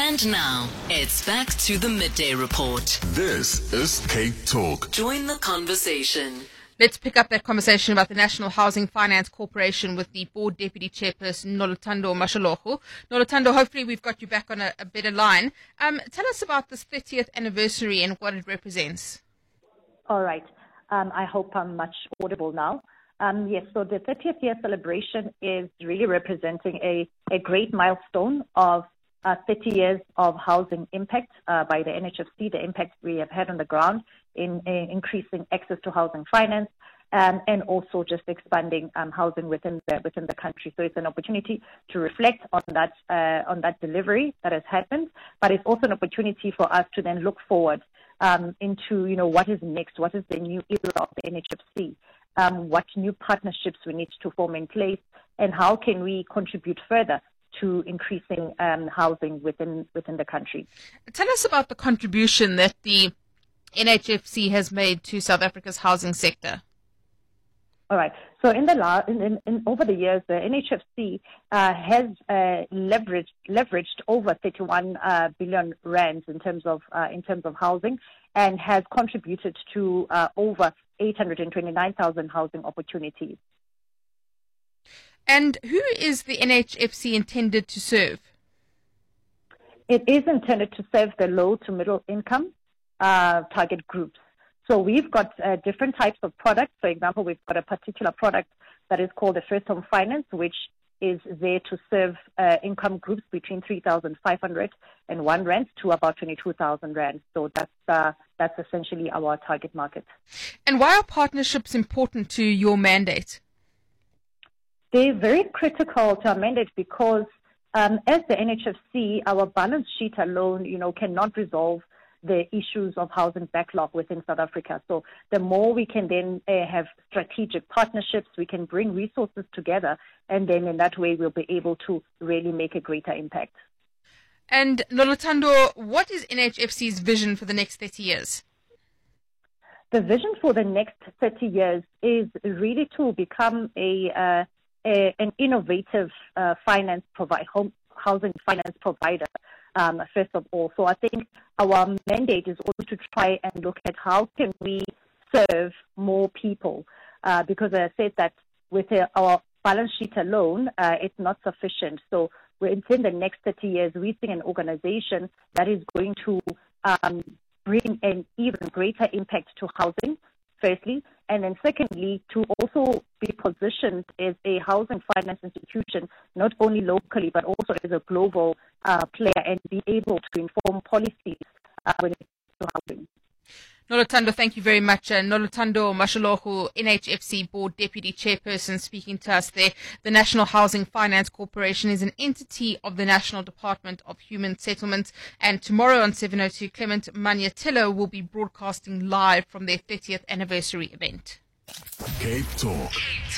And now, it's back to the Midday Report. This is Cape Talk. Join the conversation. Let's pick up that conversation about the National Housing Finance Corporation with the Board Deputy Chairperson, Noluthando Mashalogu. Noluthando, hopefully we've got you back on a better line. Tell us about this 30th anniversary and what it represents. All right. I hope I'm much audible now. Yes, so the 30th year celebration is really representing a great milestone of 30 years of housing impact by the NHFC, the impact we have had on the ground in increasing access to housing finance and also just expanding housing within the country. So it's an opportunity to reflect on that delivery that has happened, but it's also an opportunity for us to then look forward into what is next, what is the new era of the NHFC, what new partnerships we need to form in place, and how can we contribute further to increasing housing within the country. Tell us about the contribution that the NHFC has made to South Africa's housing sector. All right. So over the years, the NHFC has leveraged over 31 billion rands in terms of housing, and has contributed to over 829,000 housing opportunities. And who is the NHFC intended to serve? It is intended to serve the low to middle income target groups. So we've got different types of products. For example, we've got a particular product that is called the First Home Finance, which is there to serve income groups between 3,501 rands to about 22,000 rands. So that's essentially our target market. And why are partnerships important to your mandate? They're very critical to our mandate because as the NHFC, our balance sheet alone, cannot resolve the issues of housing backlog within South Africa. So the more we can then have strategic partnerships, we can bring resources together, and then in that way we'll be able to really make a greater impact. And Noluthando, what is NHFC's vision for the next 30 years? The vision for the next 30 years is really to become an innovative housing finance provider, first of all. So I think our mandate is also to try and look at how can we serve more people, because I said that with our balance sheet alone, it's not sufficient. So within the next 30 years, we see an organization that is going to bring an even greater impact to housing, firstly, and then secondly, to also be positioned as a housing finance institution, not only locally, but also as a global player, and be able to inform policies when it comes to housing. Noluthando, thank you very much. Noluthando Mashalogu, NHFC Board Deputy Chairperson, speaking to us there. The National Housing Finance Corporation is an entity of the National Department of Human Settlements, and tomorrow on 702, Clement Manyathelo will be broadcasting live from their 30th anniversary event. Cape Talk.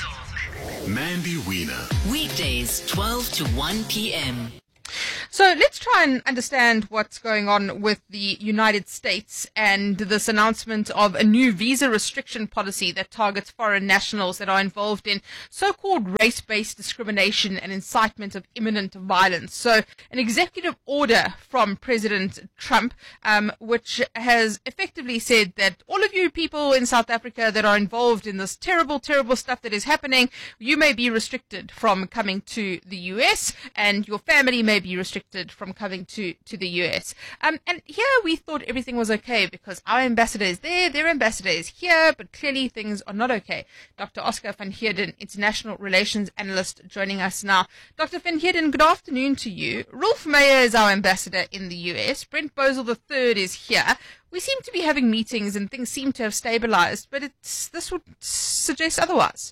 Mandy Wiener. Weekdays, 12 to 1 p.m. So let's try and understand what's going on with the United States and this announcement of a new visa restriction policy that targets foreign nationals that are involved in so-called race-based discrimination and incitement of imminent violence. So an executive order from President Trump, which has effectively said that all of you people in South Africa that are involved in this terrible, terrible stuff that is happening, you may be restricted from coming to the US, and your family may be restricted from coming to the US. And here we thought everything was okay because our ambassador is there, their ambassador is here, but clearly things are not okay. Dr. Oscar van Heerden, International Relations Analyst, joining us now. Dr. van Heerden, good afternoon to you. Rolf Meyer is our ambassador in the US. Brent Bozell III is here. We seem to be having meetings and things seem to have stabilized, but this would suggest otherwise.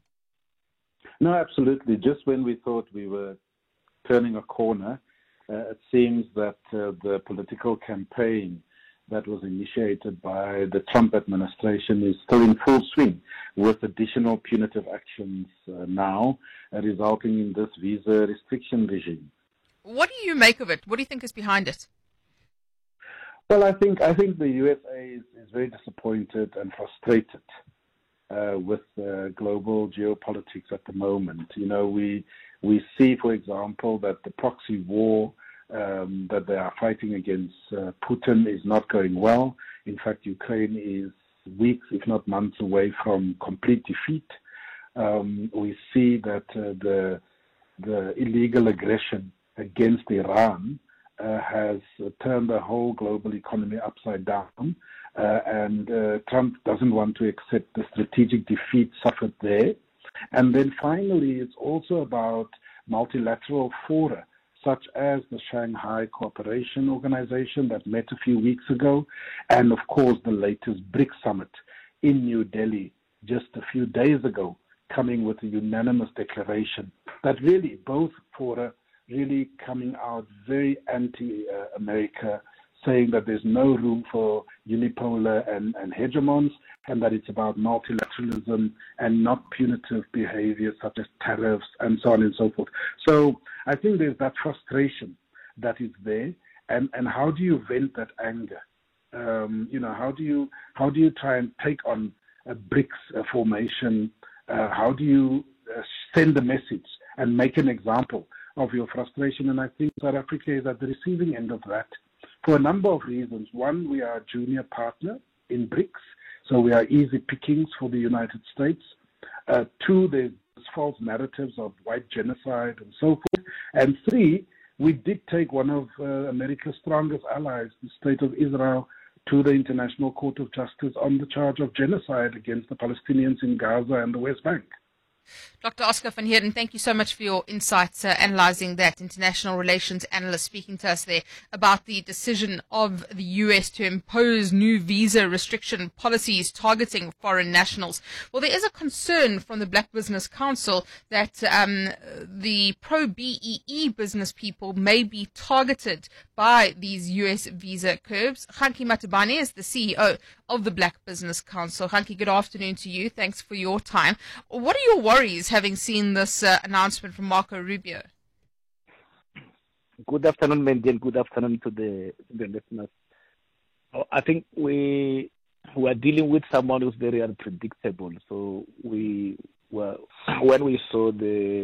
No, absolutely. Just when we thought we were turning a corner, it seems that the political campaign that was initiated by the Trump administration is still in full swing, with additional punitive actions now resulting in this visa restriction regime. What do you make of it? What do you think is behind it? Well, I think the USA is very disappointed and frustrated with global geopolitics at the moment. We see, for example, that the proxy war that they are fighting against Putin is not going well. In fact, Ukraine is weeks, if not months, away from complete defeat. We see that the illegal aggression against Iran has turned the whole global economy upside down, and Trump doesn't want to accept the strategic defeat suffered there. And then finally, it's also about multilateral fora, such as the Shanghai Cooperation Organization that met a few weeks ago, and of course the latest BRICS summit in New Delhi just a few days ago, coming with a unanimous declaration that really both fora really coming out very anti-America, saying that there's no room for unipolar and hegemons, and that it's about multilateralism and not punitive behavior such as tariffs and so on and so forth. So I think there's that frustration that is there, and how do you vent that anger? How do you try and take on a BRICS formation? How do you send a message and make an example of your frustration? And I think South Africa is at the receiving end of that for a number of reasons. One, we are a junior partner in BRICS, so we are easy pickings for the United States. Two, there's false narratives of white genocide and so forth. And three, we did take one of America's strongest allies, the State of Israel, to the International Court of Justice on the charge of genocide against the Palestinians in Gaza and the West Bank. Dr. Oscar van Heerden, thank you so much for your insights analyzing that. International relations analyst speaking to us there about the decision of the U.S. to impose new visa restriction policies targeting foreign nationals. Well, there is a concern from the Black Business Council that the pro-BEE business people may be targeted by these U.S. visa curbs. Hanki Matabane is the CEO of the Black Business Council. Hanki, good afternoon to you. Thanks for your time. What are your worries having seen this announcement from Marco Rubio? Good afternoon, Mandy, and good afternoon to the listeners. I think we are dealing with someone who's very unpredictable. So when we saw the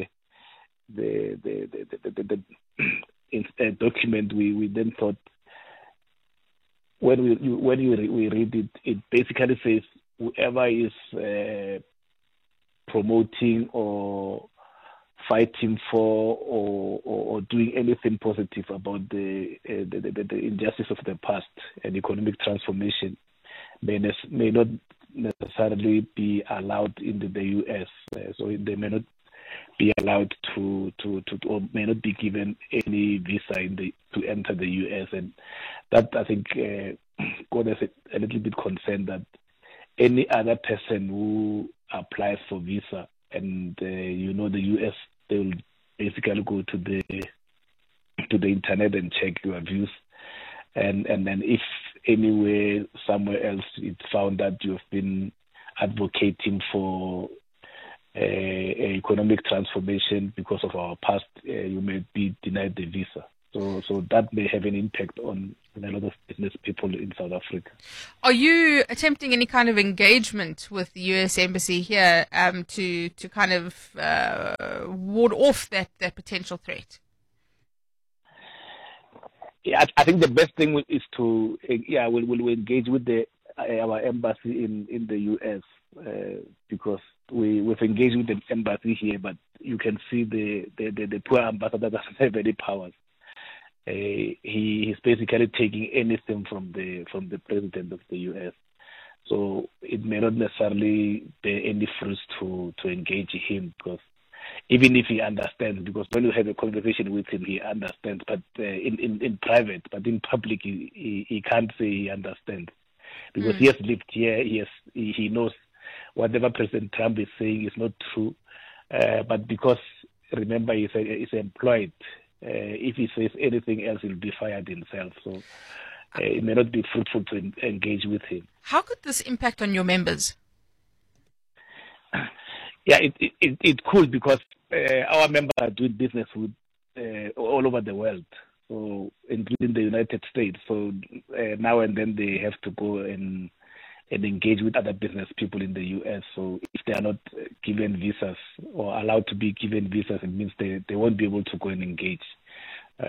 document, we then thought, when we read it, it basically says whoever is promoting or fighting for or doing anything positive about the injustice of the past and economic transformation may not necessarily be allowed in the U.S. So they may not be allowed to or may not be given any visa to enter the U.S. And that, I think, got us a little bit concerned that any other person who applies for visa and the U.S., they will basically go to the internet and check your views, and then if anywhere somewhere else it's found that you've been advocating for economic transformation because of our past, you may be denied the visa. So that may have an impact on a lot of business people in South Africa. Are you attempting any kind of engagement with the U.S. Embassy here to kind of ward off that potential threat? Yeah, I think the best thing is to we'll engage with our embassy in the U.S. Because we've engaged with the embassy here, but you can see the poor ambassador doesn't have any powers. He's basically taking anything from the president of the U.S. So it may not necessarily bear any fruits to engage him, because even if he understands, because when you have a conversation with him, he understands, but in private, but in public, he can't say he understands, because he has lived here. He knows whatever President Trump is saying is not true, but because remember he's employed. If he says anything else, he'll be fired himself. So it may not be fruitful to engage with him. How could this impact on your members? Yeah, it could, because our members are doing business with all over the world, so including the United States. So now and then they have to go and engage with other business people in the U.S. So if they are not given visas or allowed to be given visas, it means they won't be able to go and engage.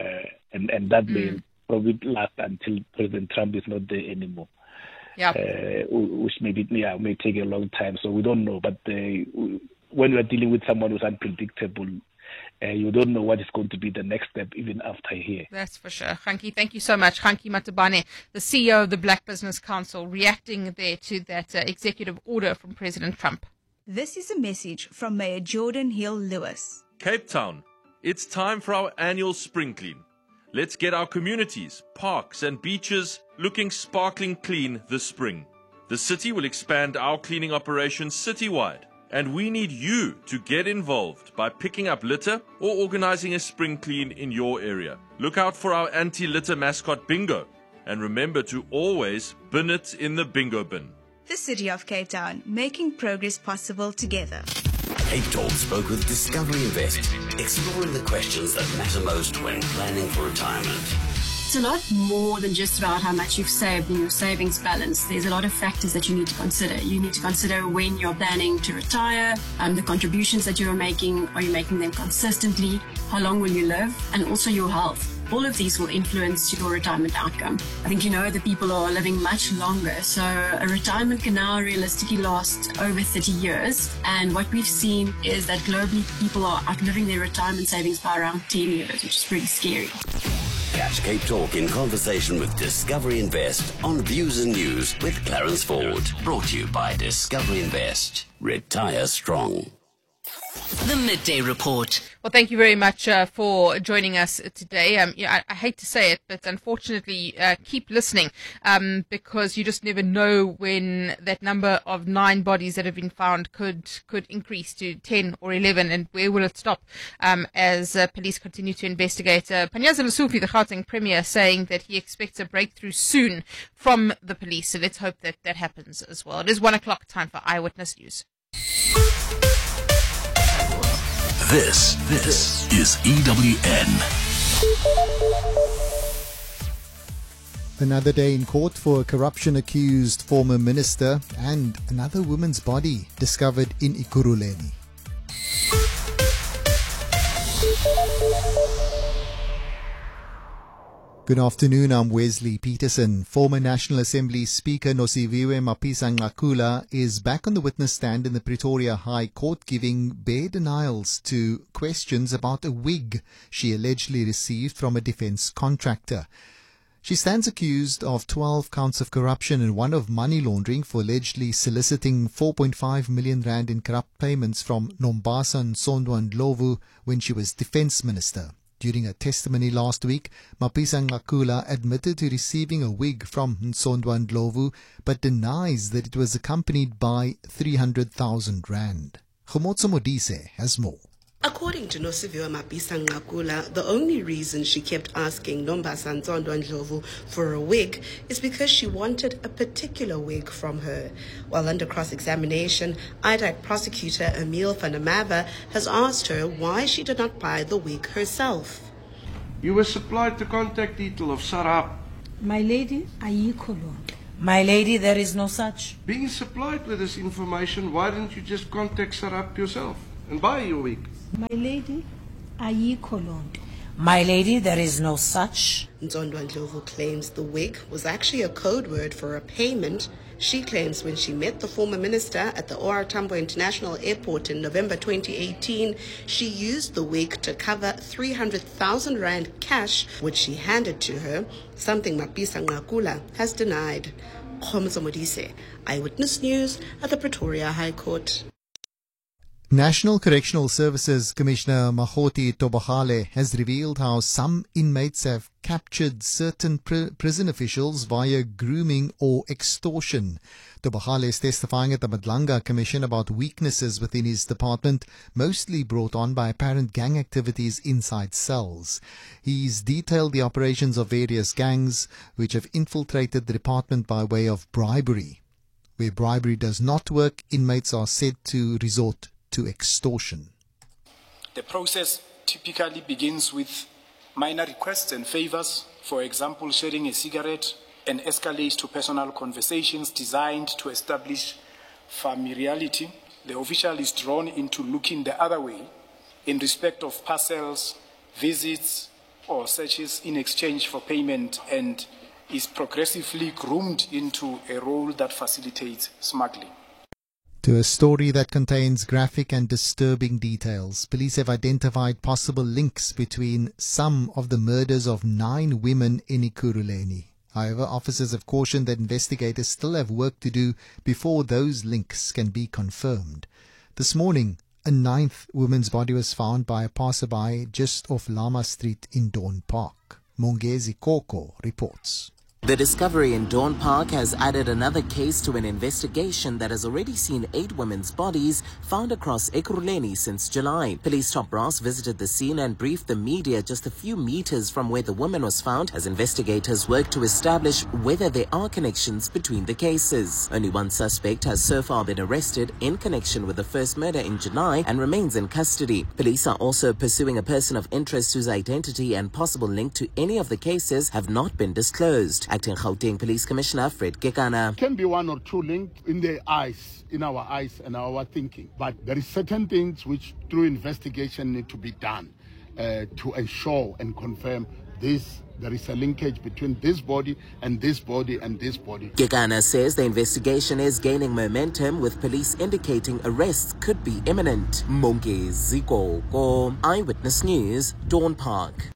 and that may probably last until President Trump is not there anymore. Yeah. Which may take a long time. So we don't know. But when we are dealing with someone who's unpredictable, you don't know what is going to be the next step even after here. That's for sure. Khanki, thank you so much. Khanki Matabane, the CEO of the Black Business Council, reacting there to that executive order from President Trump. This is a message from Mayor Jordan Hill-Lewis. Cape Town, it's time for our annual spring clean. Let's get our communities, parks and beaches looking sparkling clean this spring. The city will expand our cleaning operations citywide, and we need you to get involved by picking up litter or organizing a spring clean in your area. Look out for our anti-litter mascot bingo, and remember to always bin it in the bingo bin. The City of Cape Town, making progress possible together. Cape Talk spoke with Discovery Invest, exploring the questions that matter most when planning for retirement. It's a lot more than just about how much you've saved in your savings balance. There's a lot of factors that you need to consider. You need to consider when you're planning to retire, the contributions that you're making, are you making them consistently, how long will you live, and also your health. All of these will influence your retirement outcome. I think you know that people are living much longer, so a retirement can now realistically last over 30 years. And what we've seen is that globally people are outliving their retirement savings by around 10 years, which is pretty scary. Catch Cape Talk in conversation with Discovery Invest on Views and News with Clarence Ford. Brought to you by Discovery Invest. Retire strong. The Midday Report. Well, thank you very much for joining us today. I hate to say it, but unfortunately, keep listening because you just never know when that number of 9 bodies that have been found could increase to 10 or 11, and where will it stop as police continue to investigate. Panyaza Lesufi, the Gauteng Premier, saying that he expects a breakthrough soon from the police, so let's hope that that happens as well. It is 1 o'clock, time for Eyewitness News. This is EWN. Another day in court for a corruption-accused former minister, and another woman's body discovered in Ekurhuleni. Good afternoon, I'm Wesley Peterson. Former National Assembly Speaker Nosiviwe Mapisa-Nqakula is back on the witness stand in the Pretoria High Court, giving bare denials to questions about a wig she allegedly received from a defence contractor. She stands accused of 12 counts of corruption and 1 of money laundering for allegedly soliciting 4.5 million rand in corrupt payments from Nombasa Nsondwa Ndlovu when she was Defence Minister. During a testimony last week, Mapisa-Nqakula admitted to receiving a wig from Nsondwa Ndlovu, but denies that it was accompanied by 300,000 rand. Khomotso Modise has more. According to Nosiviwe Mapisa-Nqakula, the only reason she kept asking Nombasa Nsondwa Ndlovu for a wig is because she wanted a particular wig from her. While under cross-examination, IDAC prosecutor Emile van der Merwe has asked her why she did not buy the wig herself. You were supplied the contact detail of Sarab. My lady, ayikho. My lady, there is no such. Being supplied with this information, why didn't you just contact Sarab yourself and buy your wig? My lady, ayikho. My lady, there is no such. Nsondwa Ndlovu claims the wig was actually a code word for a payment. She claims when she met the former minister at the OR Tambo International Airport in November 2018, she used the wig to cover 300,000 rand cash, which she handed to her, something Mapisa-Nqakula has denied. Khomotso Modise, Eyewitness News at the Pretoria High Court. National Correctional Services Commissioner Mahoti Tobogale has revealed how some inmates have captured certain prison officials via grooming or extortion. Tobogale is testifying at the Madlanga Commission about weaknesses within his department, mostly brought on by apparent gang activities inside cells. He's detailed the operations of various gangs which have infiltrated the department by way of bribery. Where bribery does not work, inmates are said to resort to extortion. The process typically begins with minor requests and favors, for example, sharing a cigarette, and escalates to personal conversations designed to establish familiarity. The official is drawn into looking the other way in respect of parcels, visits, or searches in exchange for payment and is progressively groomed into a role that facilitates smuggling. To a story that contains graphic and disturbing details, police have identified possible links between some of the murders of 9 women in Ekurhuleni. However, officers have cautioned that investigators still have work to do before those links can be confirmed. This morning, a 9th woman's body was found by a passerby just off Lama Street in Dawn Park. Mongezi Koko reports. The discovery in Dawn Park has added another case to an investigation that has already seen 8 women's bodies found across Ekurhuleni since July. Police top brass visited the scene and briefed the media just a few meters from where the woman was found as investigators work to establish whether there are connections between the cases. Only one suspect has so far been arrested in connection with the first murder in July and remains in custody. Police are also pursuing a person of interest whose identity and possible link to any of the cases have not been disclosed. Acting Gauteng Police Commissioner Fred Kekana. Can be 1 or 2 linked in their eyes, in our eyes and our thinking. But there is certain things which through investigation need to be done to ensure and confirm this. There is a linkage between this body and this body and this body. Kekana says the investigation is gaining momentum with police indicating arrests could be imminent. Mongezi Koko, Eyewitness News, Dawn Park.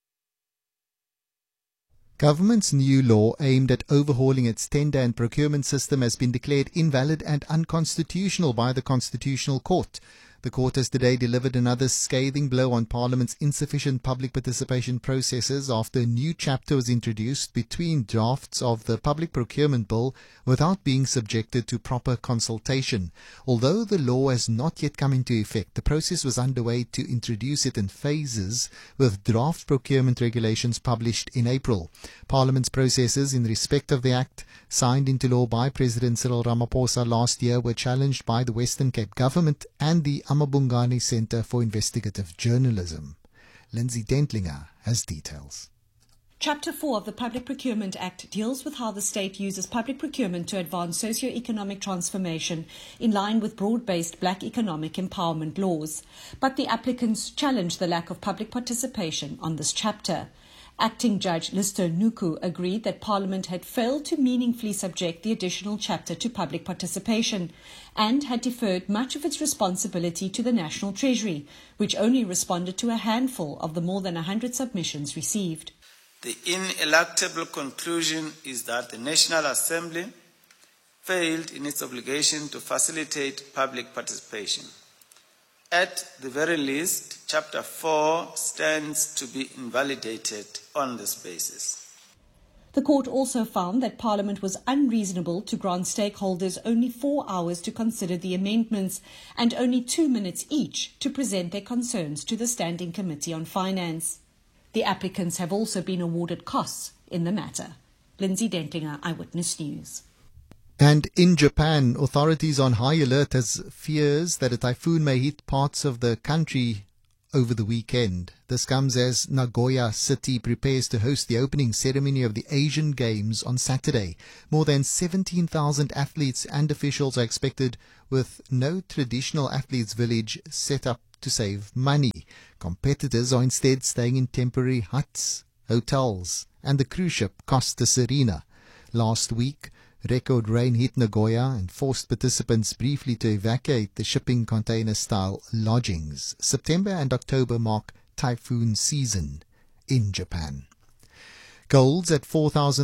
Government's new law aimed at overhauling its tender and procurement system has been declared invalid and unconstitutional by the Constitutional Court. The court has today delivered another scathing blow on Parliament's insufficient public participation processes after a new chapter was introduced between drafts of the Public Procurement Bill without being subjected to proper consultation. Although the law has not yet come into effect, the process was underway to introduce it in phases, with draft procurement regulations published in April. Parliament's processes in respect of the Act, signed into law by President Cyril Ramaphosa last year, were challenged by the Western Cape Government and the Amabungani Centre for Investigative Journalism. Lindsay Dentlinger has details. Chapter 4 of the Public Procurement Act deals with how the state uses public procurement to advance socio-economic transformation in line with broad-based black economic empowerment laws. But the applicants challenge the lack of public participation on this chapter. Acting Judge Lister Nuku agreed that Parliament had failed to meaningfully subject the additional chapter to public participation and had deferred much of its responsibility to the National Treasury, which only responded to a handful of the more than 100 submissions received. The ineluctable conclusion is that the National Assembly failed in its obligation to facilitate public participation. At the very least, Chapter 4 stands to be invalidated on this basis. The court also found that Parliament was unreasonable to grant stakeholders only 4 hours to consider the amendments and only 2 minutes each to present their concerns to the Standing Committee on Finance. The applicants have also been awarded costs in the matter. Lindsay Dentlinger, Eyewitness News. And in Japan, authorities are on high alert as fears that a typhoon may hit parts of the country over the weekend. This comes as Nagoya City prepares to host the opening ceremony of the Asian Games on Saturday. More than 17,000 athletes and officials are expected, with no traditional athletes' village set up to save money. Competitors are instead staying in temporary huts, hotels, and the cruise ship Costa Serena. Last week, record rain hit Nagoya and forced participants briefly to evacuate the shipping container-style lodgings. September and October mark typhoon season in Japan. Gold's at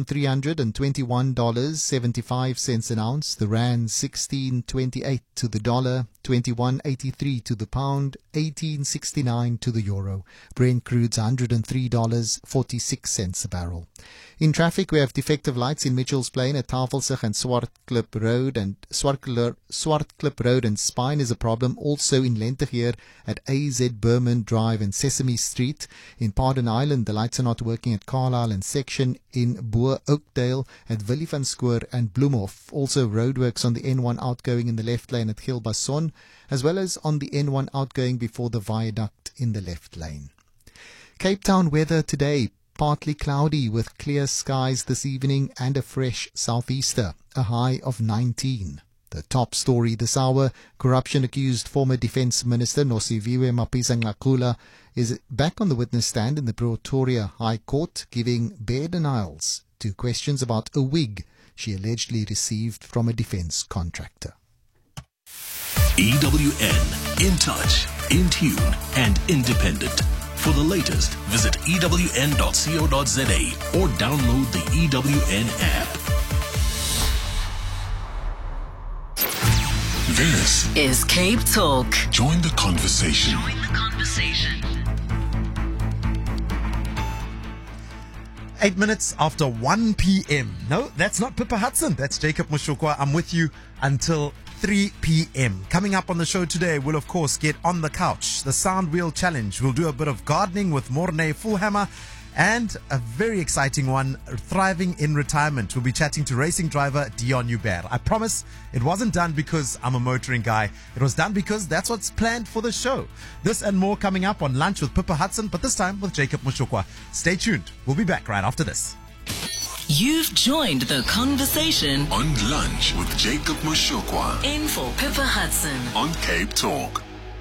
$4,321.75 an ounce. The rand 16.28 to the dollar, 21.83 to the pound, 18.69 to the euro. Brent crude's $103.46 a barrel. In traffic, we have defective lights in Mitchell's Plain at Tafelsig and Swartklip Road, and Swartklip Road and Spine is a problem. Also in Lentegeur at AZ Berman Drive and Sesame Street. In Pardon Island, the lights are not working at Carlisle and section in Boer Oakdale at Willie van Skoor and Bloemhof. Also roadworks on the N1 outgoing in the left lane at Gilbason, as well as on the N1 outgoing before the viaduct in the left lane. Cape Town weather today. Partly cloudy with clear skies this evening and a fresh southeaster, a high of 19. The top story this hour, corruption-accused former Defence Minister Nosiviwe Mapisa-Nqakula is back on the witness stand in the Pretoria High Court, giving bare denials to questions about a wig she allegedly received from a defence contractor. EWN, in touch, in tune, and independent. For the latest, visit ewn.co.za or download the EWN app. This is Cape Talk. Join the conversation. 8 minutes after 1 p.m. No, that's not Pippa Hudson. That's Jacob Mushukwa. I'm with you until 3 p.m. Coming up on the show today, we'll of course get on the couch, the Sound Wheel Challenge. We'll do a bit of gardening with Morne Fullhammer, and a very exciting one, thriving in retirement. We'll be chatting to racing driver Dion Hubert. I promise it wasn't done because I'm a motoring guy. It was done because that's what's planned for the show. This and more coming up on Lunch with Pippa Hudson, but this time with Jacob Mushukwa. Stay tuned. We'll be back right after this. You've joined the conversation on Lunch with Jacob Mushukwa. In for Pippa Hudson on Cape Talk.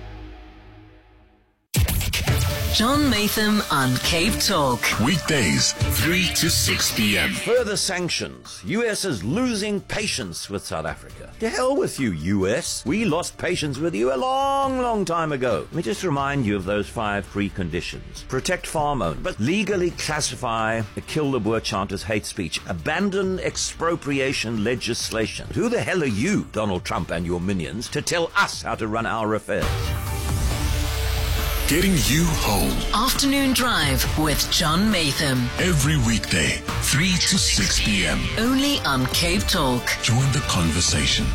John Maytham on Cape Talk. Weekdays, 3 to 6 p.m. Further sanctions. US is losing patience with South Africa. To hell with you, US. We lost patience with you a long time ago. Let me just remind you of those 5 preconditions. Protect farm-owned, but legally classify the Kill the Boer chant as hate speech. Abandon expropriation legislation. Who the hell are you, Donald Trump and your minions, to tell us how to run our affairs? Getting you home. Afternoon Drive with John Maytham. Every weekday, 3 to 6 p.m. Only on Cape Talk. Join the conversation.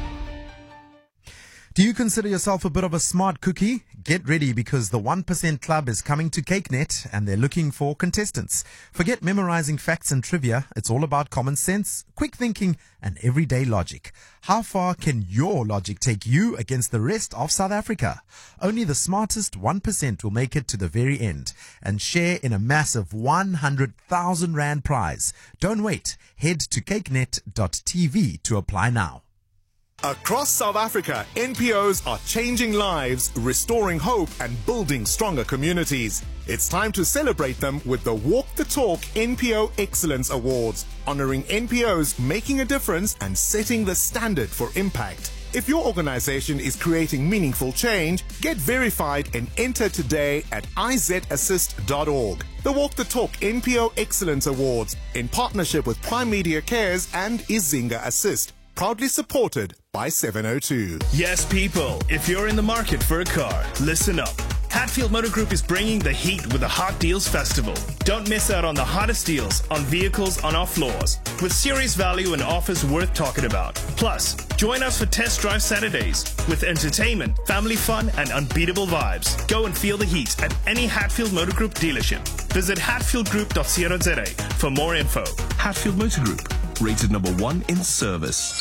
Do you consider yourself a bit of a smart cookie? Get ready because the 1% Club is coming to CakeNet and they're looking for contestants. Forget memorizing facts and trivia. It's all about common sense, quick thinking, and everyday logic. How far can your logic take you against the rest of South Africa? Only the smartest 1% will make it to the very end and share in a massive 100,000 Rand prize. Don't wait. Head to cakenet.tv to apply now. Across South Africa, NPOs are changing lives, restoring hope, and building stronger communities. It's time to celebrate them with the Walk the Talk NPO Excellence Awards, honoring NPOs making a difference and setting the standard for impact. If your organization is creating meaningful change, get verified and enter today at izassist.org. The Walk the Talk NPO Excellence Awards, in partnership with Prime Media Cares and Izinga Assist. Proudly supported by 702. Yes, people, if you're in the market for a car, listen up. Hatfield Motor Group is bringing the heat with the Hot Deals Festival. Don't miss out on the hottest deals on vehicles on our floors, with serious value and offers worth talking about. Plus, join us for Test Drive Saturdays with entertainment, family fun, and unbeatable vibes. Go and feel the heat at any Hatfield Motor Group dealership. Visit hatfieldgroup.co.za for more info. Hatfield Motor Group, rated number 1 in service.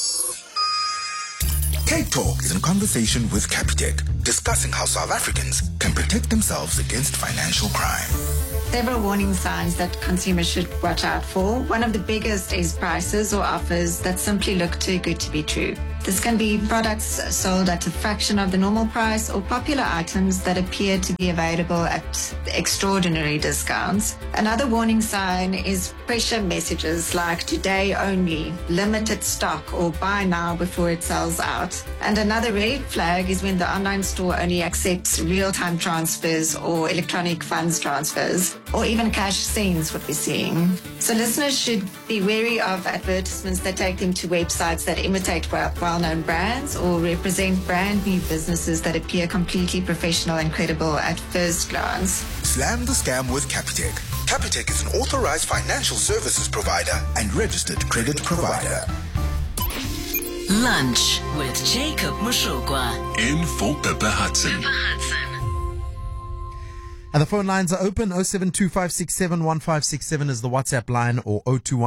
Cape Talk is in conversation with Capitec, discussing how South Africans can protect themselves against financial crime. Several warning signs that consumers should watch out for. One of the biggest is prices or offers that simply look too good to be true. This can be products sold at a fraction of the normal price or popular items that appear to be available at extraordinary discounts. Another warning sign is pressure messages like today only, limited stock, or buy now before it sells out. And another red flag is when the online store only accepts real-time transfers or electronic funds transfers, or even cash sends, what we're seeing. So listeners should be wary of advertisements that take them to websites that imitate well-known brands or represent brand new businesses that appear completely professional and credible at first glance. Slam the scam with Capitec. Capitec is an authorized financial services provider and registered credit provider. Lunch with Jacob Mushukwa. In for Pippa Hudson. And the phone lines are open. 0725671567 is the WhatsApp line, or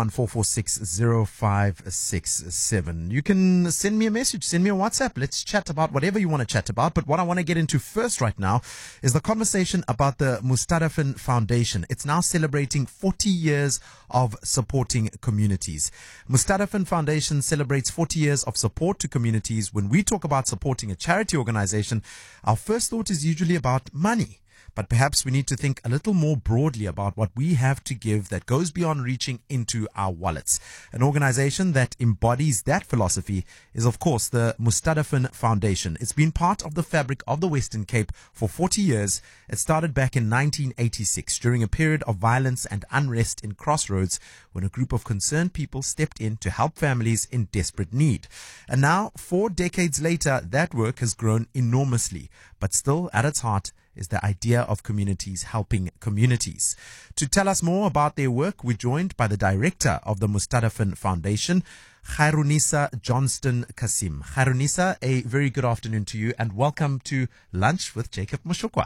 0214460567. You can send me a message, send me a WhatsApp. Let's chat about whatever you want to chat about. But what I want to get into first right now is the conversation about the Mustadafin Foundation. It's now celebrating 40 years of supporting communities. Mustadafin Foundation celebrates 40 years of support to communities. When we talk about supporting a charity organization, our first thought is usually about money. But perhaps we need to think a little more broadly about what we have to give that goes beyond reaching into our wallets. An organization that embodies that philosophy is, of course, the Mustadafin Foundation. It's been part of the fabric of the Western Cape for 40 years. It started back in 1986 during a period of violence and unrest in Crossroads, when a group of concerned people stepped in to help families in desperate need. And now, 4 decades later, that work has grown enormously. But still, at its heart, is the idea of communities helping communities. To tell us more about their work, we're joined by the director of the Mustadafin Foundation, Khairunisa Johnston Kasim. Khairunisa, a very good afternoon to you, and welcome to Lunch with Jacob Mushukwa.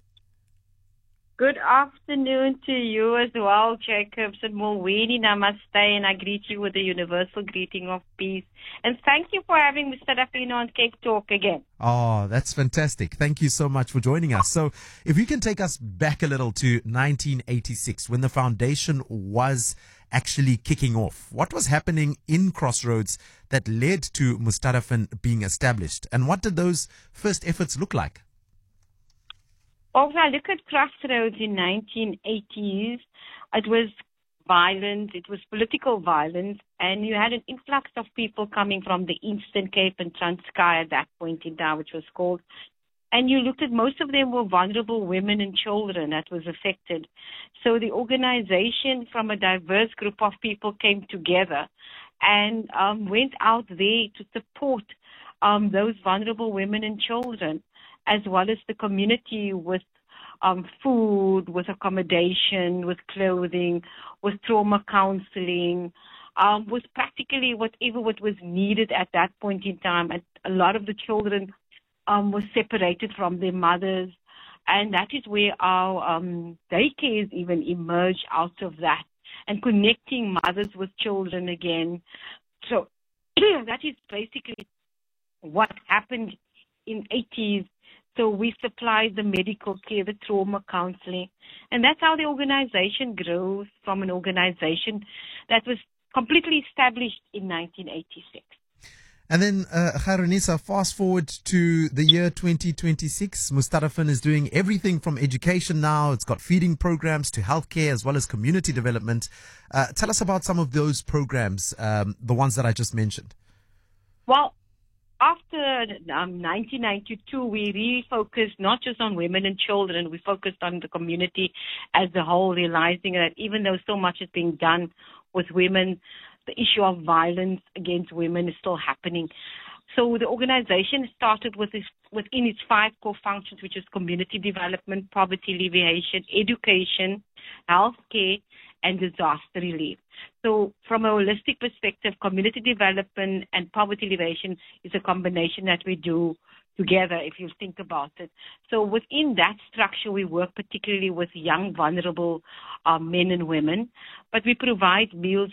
Good afternoon to you as well, Jacobs, and Mulweni Namaste, and I greet you with the universal greeting of peace. And thank you for having Mustadafin on Cape Talk again. Oh, that's fantastic. Thank you so much for joining us. So if you can take us back a little to 1986, when the foundation was actually kicking off, what was happening in Crossroads that led to Mustadafin being established? And what did those first efforts look like? Well, if I look at Crossroads in 1980s, it was violent, it was political violence, and you had an influx of people coming from the Eastern Cape and Transkei at that point in time, which was called. And you looked at, most of them were vulnerable women and children that was affected. So the organization from a diverse group of people came together and went out there to support those vulnerable women and children, as well as the community, with food, with accommodation, with clothing, with trauma counseling, with practically whatever what was needed at that point in time. And a lot of the children were separated from their mothers, and that is where our daycares even emerged out of that, and connecting mothers with children again. So that is basically what happened in 80s. So we supplied the medical care, the trauma counseling, and that's how the organization grew from an organization that was completely established in 1986. And then, Khairunisa, fast forward to the year 2026. Mustadafin is doing everything from education now. It's got feeding programs to healthcare as well as community development. Tell us about some of those programs, the ones that I just mentioned. Well, after 1992, we really focused not just on women and children, we focused on the community as a whole, realizing that even though so much is being done with women, the issue of violence against women is still happening. So the organization started within its 5 core functions, which is community development, poverty alleviation, education, healthcare, and disaster relief. So from a holistic perspective, community development and poverty alleviation is a combination that we do together, if you think about it. So within that structure, we work particularly with young, vulnerable men and women, but we provide meals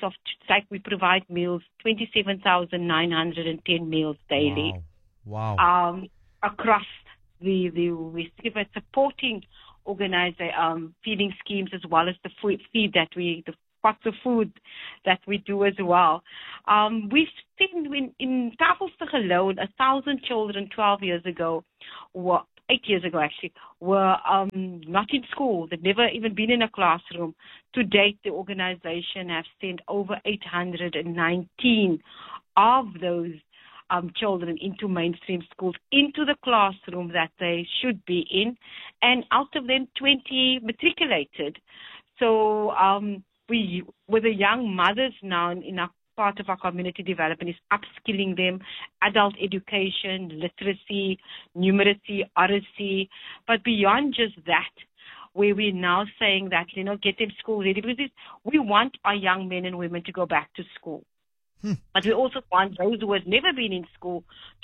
27,910 meals daily. Wow. Across we give a supporting feeding schemes, as well as the pots of food that we do as well. We've seen in Tafelsig alone, 1,000 children 8 years ago actually, were not in school. They've never even been in a classroom. To date, the organization has sent over 819 of those children into mainstream schools, into the classroom that they should be in, and out of them, 20 matriculated. So we, with the young mothers now in our part of our community development, is upskilling them, adult education, literacy, numeracy, oracy, but beyond just that, where we're now saying that, get them school ready, because we want our young men and women to go back to school. But we also want those who have never been in school to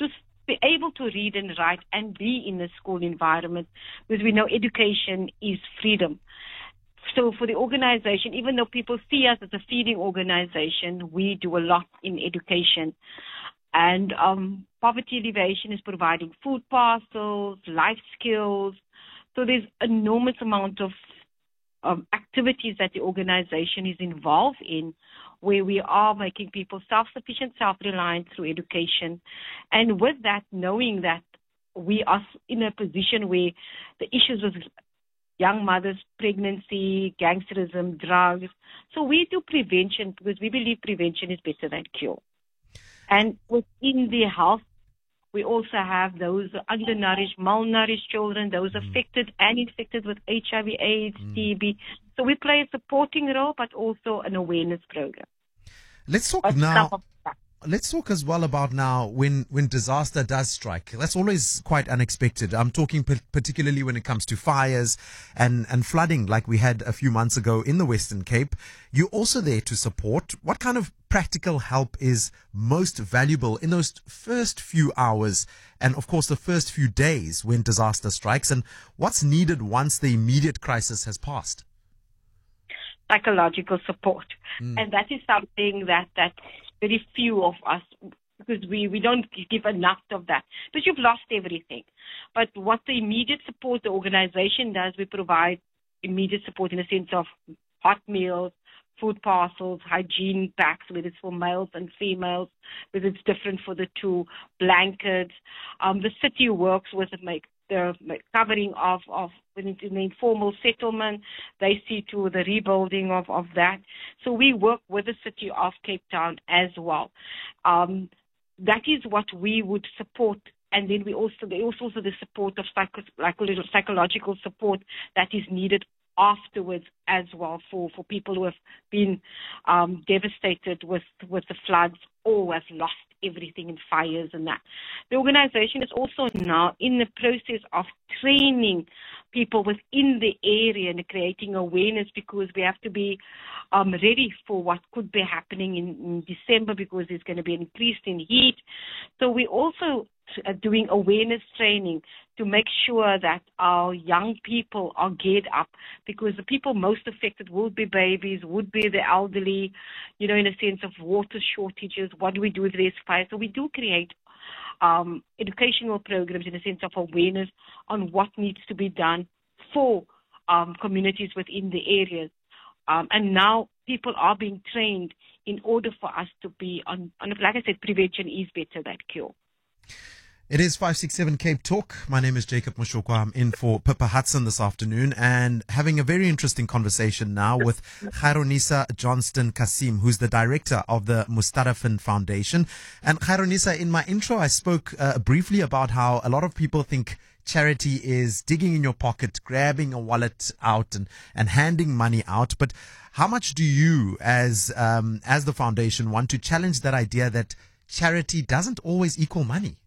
be able to read and write and be in the school environment, because we know education is freedom. So for the organization, even though people see us as a feeding organization, we do a lot in education. And poverty alleviation is providing food parcels, life skills. So there's enormous amount of activities that the organization is involved in, where we are making people self-sufficient, self-reliant through education. And with that, knowing that we are in a position where the issues with young mothers, pregnancy, gangsterism, drugs. So we do prevention because we believe prevention is better than cure. And within the health, we also have those undernourished, malnourished children, those affected and infected with HIV, AIDS, TB. So we play a supporting role, but also an awareness program. Let's talk now. Let's talk as well about now when disaster does strike. That's always quite unexpected. I'm talking particularly when it comes to fires and flooding like we had a few months ago in the Western Cape. You're also there to support. What kind of practical help is most valuable in those first few hours and, of course, the first few days when disaster strikes? And what's needed once the immediate crisis has passed? Psychological support. And that is something that very few of us, because we don't give enough of that, because you've lost everything. But what the immediate support the organization does, we provide immediate support in the sense of hot meals, food parcels, hygiene packs, whether it's for males and females, whether it's different for the two, blankets. The city works with the covering of when it's in the informal settlement, they see to the rebuilding of that. So we work with the city of Cape Town as well. That is what we would support. And then there's also the support of psychological support that is needed afterwards as well for people who have been devastated with the floods or have lost everything in fires and that. The organization is also now in the process of training people within the area and creating awareness, because we have to be ready for what could be happening in December, because there's going to be an increase in heat. So we also doing awareness training to make sure that our young people are geared up, because the people most affected would be babies, would be the elderly, in a sense of water shortages. What do we do if there's fire? So we do create educational programs in a sense of awareness on what needs to be done for communities within the areas. And now people are being trained in order for us to be on like I said, prevention is better than cure. It is 567 Cape Talk. My name is Jacob Moshokwa. I'm in for Pippa Hudson this afternoon and having a very interesting conversation now with Khaironisa Johnston Kasim, who's the director of the Mustarafin Foundation. And Khaironisa, in my intro, I spoke briefly about how a lot of people think charity is digging in your pocket, grabbing a wallet out and handing money out. But how much do you, as the foundation, want to challenge that idea that charity doesn't always equal money?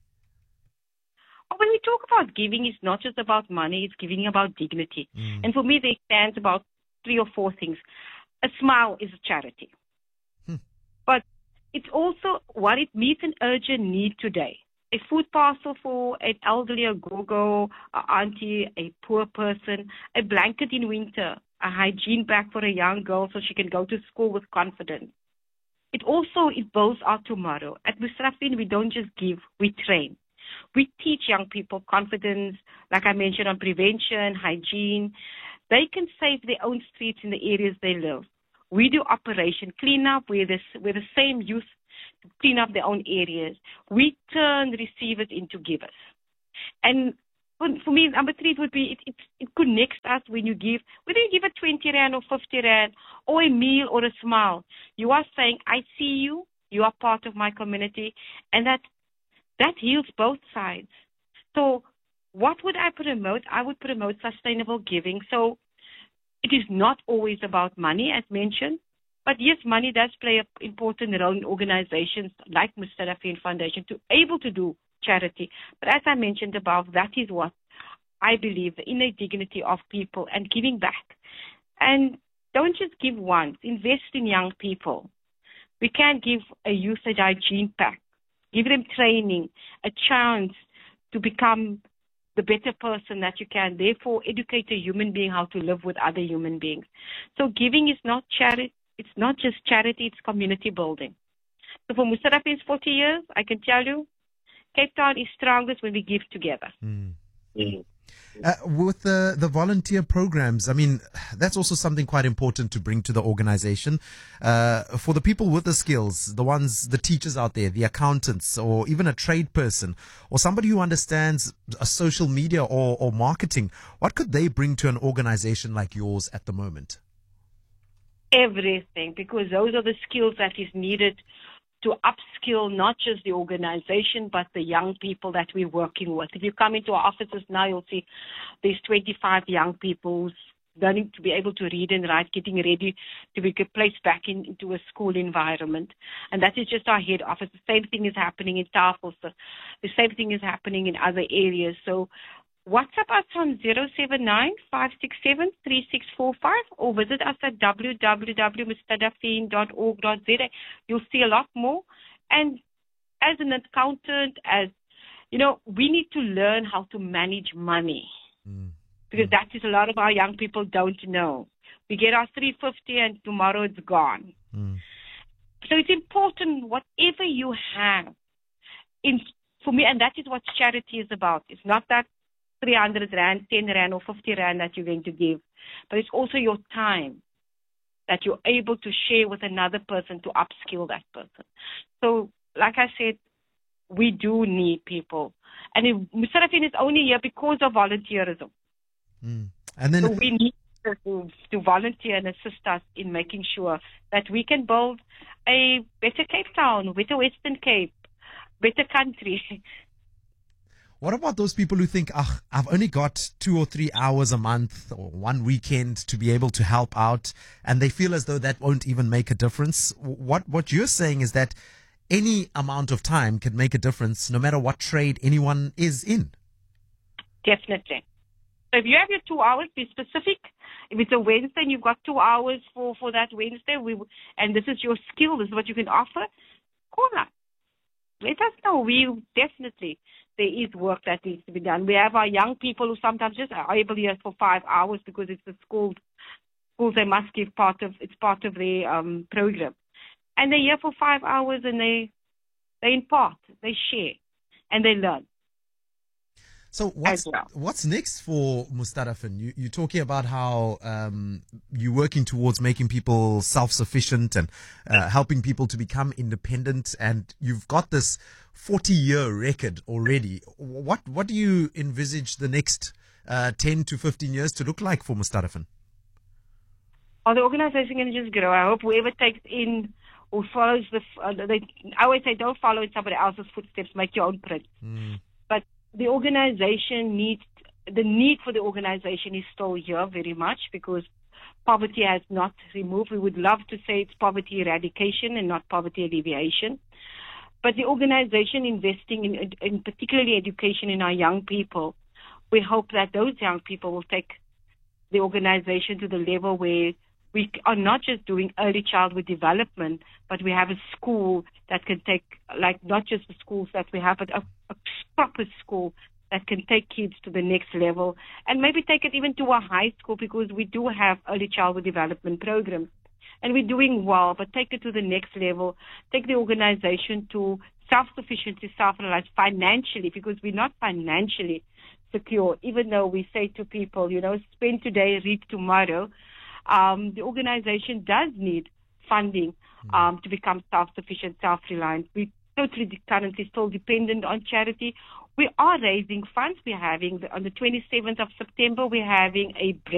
When we talk about giving, it's not just about money, it's giving about dignity. And for me, there stands about 3 or 4 things. A smile is a charity. But it's also what it meets an urgent need today. A food parcel for an elderly, a gogo, an auntie, a poor person, a blanket in winter, a hygiene bag for a young girl so she can go to school with confidence. It builds our tomorrow. At Mustarafin, we don't just give, we train. We teach young people confidence, like I mentioned, on prevention, hygiene. They can save their own streets in the areas they live. We do operation cleanup where the same youth to clean up their own areas. We turn receivers into givers. And for me, number 3 would be it connects us when you give, whether you give a 20 Rand or 50 Rand or a meal or a smile. You are saying, I see you, you are part of my community, and that heals both sides. So what would I promote? I would promote sustainable giving. So it is not always about money, as mentioned. But yes, money does play an important role in organizations like Mustarafin Foundation to able to do charity. But as I mentioned above, that is what I believe, the inner dignity of people and giving back. And don't just give once. Invest in young people. We can give a youth hygiene pack give them training, a chance to become the better person that you can. Therefore, educate a human being how to live with other human beings. So giving is not charity. It's not just charity, it's community building. So for Mustadafen's 40 years, I can tell you, Cape Town is strongest when we give together. With the volunteer programs, I mean, that's also something quite important to bring to the organization. For the people with the skills, the teachers out there, the accountants, or even a trade person, or somebody who understands social media or marketing, what could they bring to an organization like yours at the moment? Everything, because those are the skills that is needed to upskill not just the organization, but the young people that we're working with. If you come into our offices now, you'll see there's 25 young people who's learning to be able to read and write, getting ready to be placed back into a school environment. And that is just our head office. The same thing is happening in Tafels. The same thing is happening in other areas. So WhatsApp us on 079-567-3645 or visit us at www.mustadafeen.org.za. You'll see a lot more. And as an accountant, we need to learn how to manage money because that is a lot of our young people don't know. We get our 350 and tomorrow it's gone. So it's important, whatever you have, for me, and that is what charity is about. It's not that 300 Rand, 10 Rand or 50 Rand that you're going to give. But it's also your time that you're able to share with another person to upskill that person. So, like I said, we do need people. And Mustadafeen is only here because of volunteerism. And then so we need to volunteer and assist us in making sure that we can build a better Cape Town, better Western Cape, better country. What about those people who think, I've only got 2 or 3 hours a month or one weekend to be able to help out, and they feel as though that won't even make a difference? What you're saying is that any amount of time can make a difference, no matter what trade anyone is in. Definitely. So if you have your 2 hours, be specific. If it's a Wednesday and you've got 2 hours for that Wednesday, and this is your skill, this is what you can offer, call us. Let us know. There is work that needs to be done. We have our young people who sometimes just are able here for 5 hours because it's the schools they must give it's part of their program. And they're here for 5 hours and they impart, they share, and they learn. So what's next for Mustadafeen? You're talking about how you're working towards making people self-sufficient and helping people to become independent, and you've got this 40-year record already. What do you envisage the next 10 to 15 years to look like for Mustadafeen? The organization can just grow. I hope whoever takes in or follows I always say don't follow in somebody else's footsteps, make your own print. But the need for the organization is still here very much because poverty has not removed. We would love to say it's poverty eradication and not poverty alleviation. But the organization investing in particularly education in our young people, we hope that those young people will take the organization to the level where we are not just doing early childhood development, but we have a school that can take, like not just the schools that we have, but a proper school that can take kids to the next level and maybe take it even to a high school because we do have early childhood development programs. And we're doing well, but take it to the next level. Take the organization to self-sufficiency, self-reliance financially, because we're not financially secure, even though we say to people, spend today, reap tomorrow. The organization does need funding to become self-sufficient, self-reliant. We're totally currently still dependent on charity. We are raising funds. We're having, on the 27th of September, we're having a